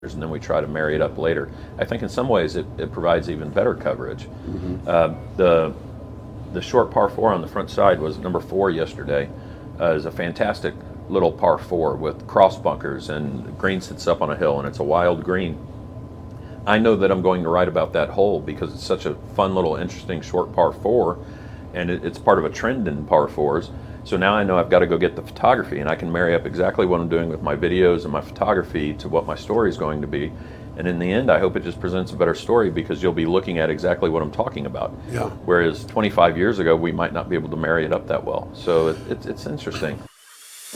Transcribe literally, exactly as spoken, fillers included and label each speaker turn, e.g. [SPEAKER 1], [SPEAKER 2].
[SPEAKER 1] and then we try to marry it up later. I think in some ways it, it provides even better coverage. Mm-hmm. uh, the the short par four on the front side was number four yesterday. Uh, is a fantastic little par four with cross bunkers, and the green sits up on a hill, and it's a wild green. I know that I'm going to write about that hole because it's such a fun little interesting short par four, and it, it's part of a trend in par fours. So now I know I've got to go get the photography, and I can marry up exactly what I'm doing with my videos and my photography to what my story is going to be. And in the end, I hope it just presents a better story because you'll be looking at exactly what I'm talking about.
[SPEAKER 2] Yeah.
[SPEAKER 1] Whereas twenty-five years ago, we might not be able to marry it up that well. So it, it's, it's interesting.